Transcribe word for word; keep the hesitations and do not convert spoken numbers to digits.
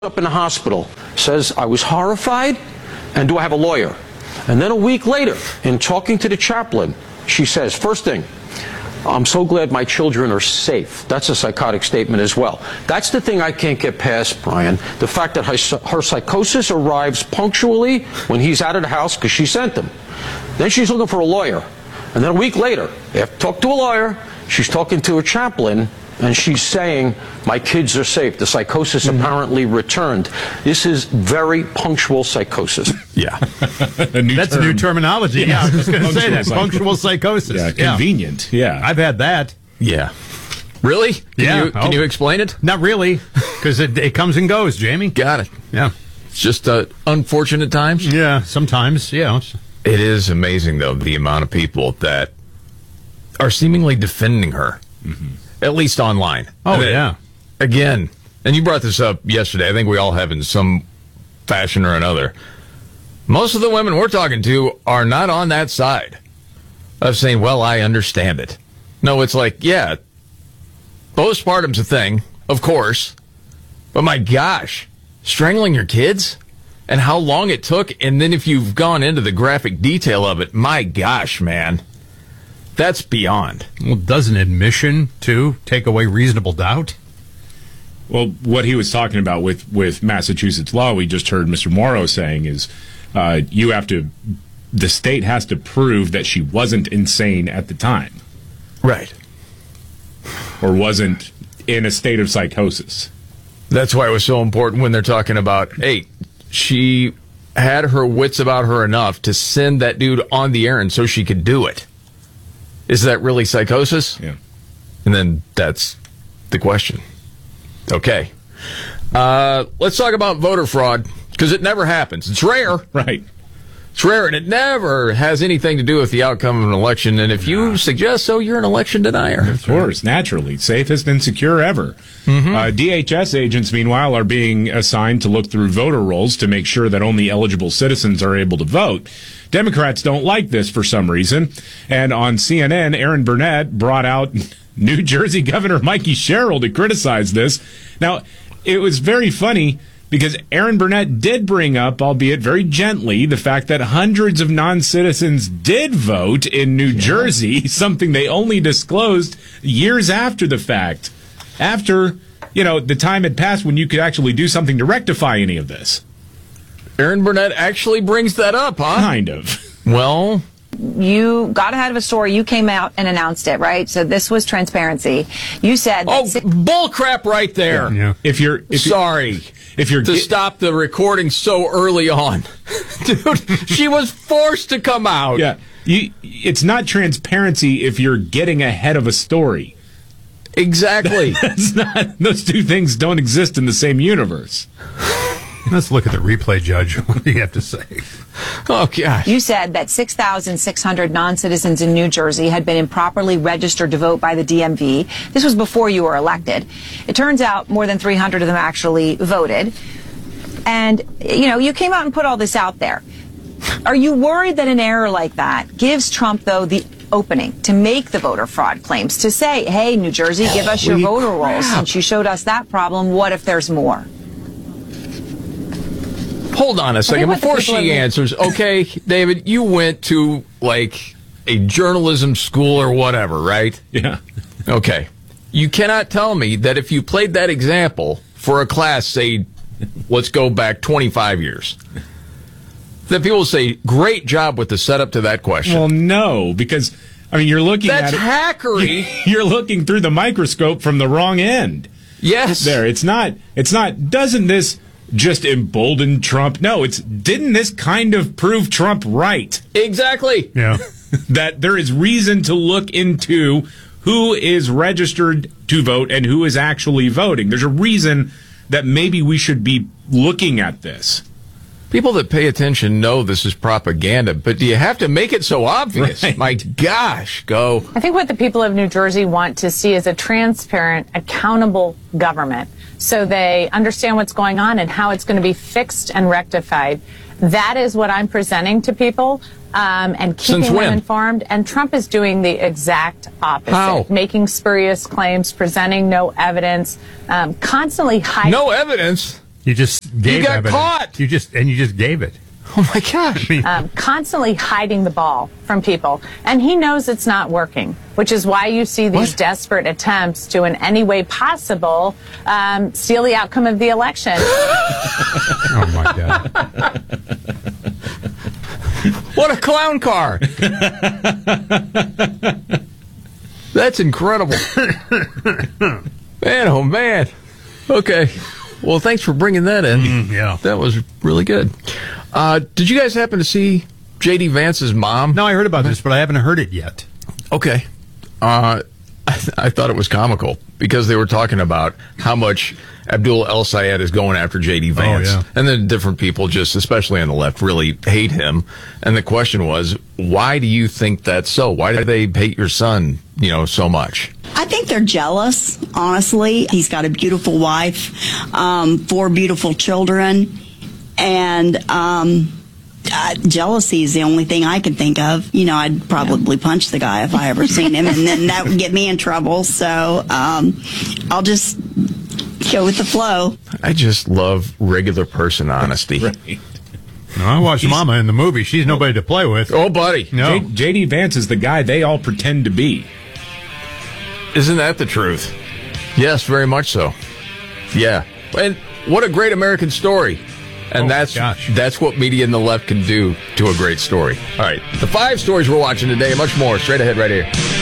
Up in the hospital, says, I was horrified, and do I have a lawyer? And then a week later, in talking to the chaplain, she says, first thing, I'm so glad my children are safe. That's a psychotic statement as well. That's the thing I can't get past, Brian. The fact that her, her psychosis arrives punctually when he's out of the house because she sent him. Then she's looking for a lawyer. And then a week later, after talk to a lawyer, she's talking to a chaplain, and she's saying, my kids are safe. The psychosis mm-hmm. apparently returned. This is very punctual psychosis. Yeah. a That's term. a new terminology. Yeah, yeah I was just going to say that. Punctual psychosis. Yeah, convenient. Yeah. yeah. I've had that. Yeah. Really? Can yeah. You, can oh. you explain it? Not really, because it, it comes and goes, Jamie. Got it. Yeah. It's just uh, unfortunate times? Yeah, sometimes, yeah. It is amazing, though, the amount of people that are seemingly defending her. Mm-hmm. At least online. Oh, and yeah. Again, and you brought this up yesterday. I think we all have in some fashion or another. Most of the women we're talking to are not on that side of saying, well, I understand it. No, it's like, yeah, postpartum's a thing, of course. But my gosh, strangling your kids? And how long it took? And then if you've gone into the graphic detail of it, my gosh, man. That's beyond. Well, doesn't admission, too, take away reasonable doubt? Well, what he was talking about with, with Massachusetts law, we just heard Mister Morrow saying is uh, you have to, the state has to prove that she wasn't insane at the time. Right. Or wasn't in a state of psychosis. That's why it was so important when they're talking about, hey, she had her wits about her enough to send that dude on the errand so she could do it. Is that really psychosis? Yeah. And then that's the question. Okay. Uh, let's talk about voter fraud, because it never happens. It's rare. Right. It's rare, and it never has anything to do with the outcome of an election. And if you suggest so, you're an election denier. Of course, naturally. Safest and secure ever. Mm-hmm. Uh, D H S agents, meanwhile, are being assigned to look through voter rolls to make sure that only eligible citizens are able to vote. Democrats don't like this for some reason. And on C N N, Erin Burnett brought out New Jersey Governor Mikey Sherrill to criticize this. Now, it was very funny because Erin Burnett did bring up, albeit very gently, the fact that hundreds of non-citizens did vote in New yeah. Jersey, something they only disclosed years after the fact, after, you know, the time had passed when you could actually do something to rectify any of this. Erin Burnett actually brings that up, huh? Kind of. Well, you got ahead of a story. You came out and announced it, right? So this was transparency. You said, "Oh, bull crap!" Right there. Yeah. Yeah. If you're if sorry, you're, if you're to get, stop the recording so early on, dude, she was forced to come out. Yeah, you, it's not transparency if you're getting ahead of a story. Exactly. That's not. Those two things don't exist in the same universe. Let's look at the replay, Judge. What do you have to say? Oh, gosh. You said that six thousand six hundred non-citizens in New Jersey had been improperly registered to vote by the D M V. This was before you were elected. It turns out more than three hundred of them actually voted. And, you know, you came out and put all this out there. Are you worried that an error like that gives Trump, though, the opening to make the voter fraud claims, to say, hey, New Jersey, give us your voter rolls since you showed us that problem. What if there's more? Hold on a second before she answers. Okay, David, you went to like a journalism school or whatever, right? Yeah. Okay. You cannot tell me that if you played that example for a class, say, let's go back twenty-five years, that people will say, great job with the setup to that question. Well, no, because, I mean, you're looking That's at That's hackery. You're looking through the microscope from the wrong end. Yes. There, it's not, it's not, doesn't this just embolden Trump? No, it's, didn't this kind of prove Trump right? Exactly. Yeah. That there is reason to look into who is registered to vote and who is actually voting. There's a reason that maybe we should be looking at this. People that pay attention know this is propaganda, but do you have to make it so obvious? Right. My gosh, go. I think what the people of New Jersey want to see is a transparent, accountable government, so they understand what's going on and how it's going to be fixed and rectified. That is what I'm presenting to people, um, and keeping them informed. And Trump is doing the exact opposite. How? Making spurious claims, presenting no evidence, um, constantly hiding. No evidence? You just gave You got evidence. caught. You just and you just gave it. Oh my gosh. um, constantly hiding the ball from people. And he knows it's not working, which is why you see these What? desperate desperate attempts to, in any way possible, um, steal the outcome of the election. Oh my God. What a clown car. That's incredible. Man, oh man. Okay. Well, thanks for bringing that in. Mm, yeah. That was really good. Uh, did you guys happen to see J D Vance's mom? No, I heard about this, but I haven't heard it yet. Okay. Uh, I, th- I thought it was comical because they were talking about how much Abdul El Sayed is going after J D Vance. Oh, yeah. And then different people, just especially on the left, really hate him. And the question was, why do you think that's so? Why do they hate your son, you know, so much? I think they're jealous, honestly. He's got a beautiful wife, um, four beautiful children, and um, uh, jealousy is the only thing I can think of. You know, I'd probably punch the guy if I ever seen him, and then that would get me in trouble. So um, I'll just go with the flow. I just love regular person honesty. Right. No, I watched Mama in the movie. She's nobody to play with. Oh, buddy. No. J- J.D. Vance is the guy they all pretend to be. Isn't that the truth? Yes, very much so. Yeah. And what a great American story. And Oh, that's gosh. that's what media and the left can do to a great story. All right. The five stories we're watching today and much more straight ahead right here.